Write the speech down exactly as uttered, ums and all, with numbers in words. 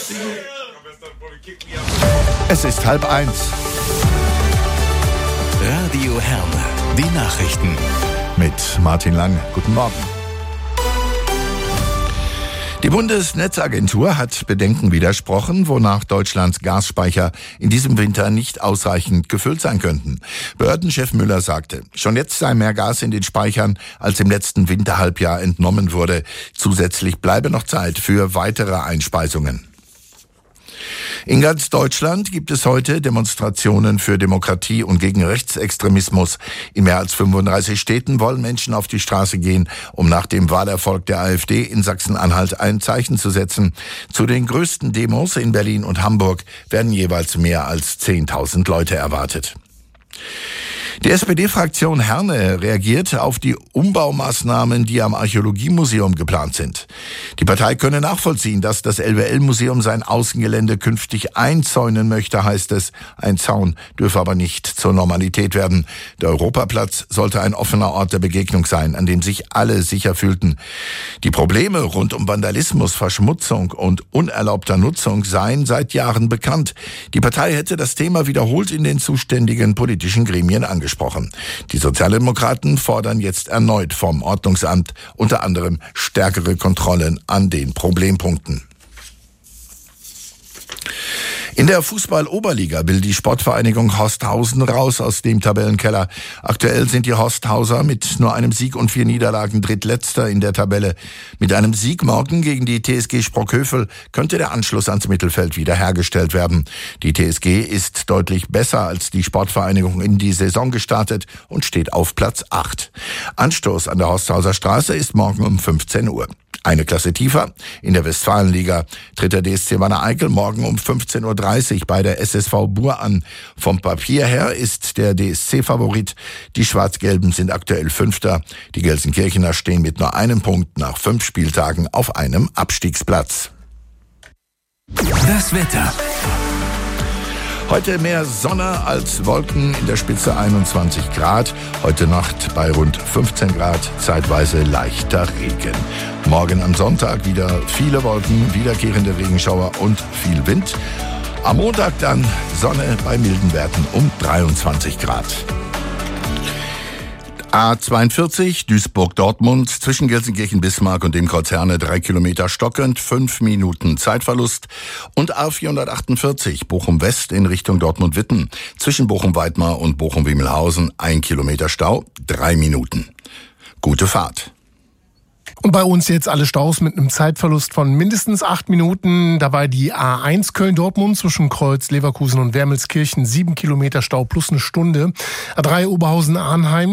Es ist halb eins. Radio Herne, die Nachrichten. Mit Martin Lang. Guten Morgen. Die Bundesnetzagentur hat Bedenken widersprochen, wonach Deutschlands Gasspeicher in diesem Winter nicht ausreichend gefüllt sein könnten. Behördenchef Müller sagte, schon jetzt sei mehr Gas in den Speichern, als im letzten Winterhalbjahr entnommen wurde. Zusätzlich bleibe noch Zeit für weitere Einspeisungen. In ganz Deutschland gibt es heute Demonstrationen für Demokratie und gegen Rechtsextremismus. In mehr als fünfunddreißig Städten wollen Menschen auf die Straße gehen, um nach dem Wahlerfolg der AfD in Sachsen-Anhalt ein Zeichen zu setzen. Zu den größten Demos in Berlin und Hamburg werden jeweils mehr als zehntausend Leute erwartet. Die S P D-Fraktion Herne reagiert auf die Umbaumaßnahmen, die am Archäologiemuseum geplant sind. Die Partei könne nachvollziehen, dass das L W L-Museum sein Außengelände künftig einzäunen möchte, heißt es. Ein Zaun dürfe aber nicht zur Normalität werden. Der Europaplatz sollte ein offener Ort der Begegnung sein, an dem sich alle sicher fühlten. Die Probleme rund um Vandalismus, Verschmutzung und unerlaubter Nutzung seien seit Jahren bekannt. Die Partei hätte das Thema wiederholt in den zuständigen politischen Gremien angesprochen. Die Sozialdemokraten fordern jetzt erneut vom Ordnungsamt unter anderem stärkere Kontrollen an den Problempunkten. In der Fußball-Oberliga will die Sportvereinigung Horsthausen raus aus dem Tabellenkeller. Aktuell sind die Horsthauser mit nur einem Sieg und vier Niederlagen drittletzter in der Tabelle. Mit einem Sieg morgen gegen die T S G Sprockhövel könnte der Anschluss ans Mittelfeld wiederhergestellt werden. Die T S G ist deutlich besser als die Sportvereinigung in die Saison gestartet und steht auf Platz acht. Anstoß an der Horsthauser Straße ist morgen um fünfzehn Uhr. Eine Klasse tiefer, in der Westfalenliga, tritt der D S C Wanne-Eickel morgen um fünfzehn Uhr dreißig bei der S S V Buhr an. Vom Papier her ist der D S C-Favorit. Die Schwarz-Gelben sind aktuell Fünfter. Die Gelsenkirchener stehen mit nur einem Punkt nach fünf Spieltagen auf einem Abstiegsplatz. Das Wetter. Heute mehr Sonne als Wolken, in der Spitze einundzwanzig Grad. Heute Nacht bei rund fünfzehn Grad, zeitweise leichter Regen. Morgen am Sonntag wieder viele Wolken, wiederkehrende Regenschauer und viel Wind. Am Montag dann Sonne bei milden Werten um dreiundzwanzig Grad. A zweiundvierzig, Duisburg-Dortmund, zwischen Gelsenkirchen-Bismarck und dem Kreuz Herne drei Kilometer stockend, fünf Minuten Zeitverlust. Und A vierhundertachtundvierzig, Bochum-West in Richtung Dortmund-Witten, zwischen Bochum-Weidmar und Bochum-Wiemelhausen, ein Kilometer Stau, drei Minuten. Gute Fahrt. Und bei uns jetzt alle Staus mit einem Zeitverlust von mindestens acht Minuten. Dabei die A eins Köln-Dortmund zwischen Kreuz Leverkusen und Wermelskirchen, sieben Kilometer Stau plus eine Stunde. A drei Oberhausen-Arnheim.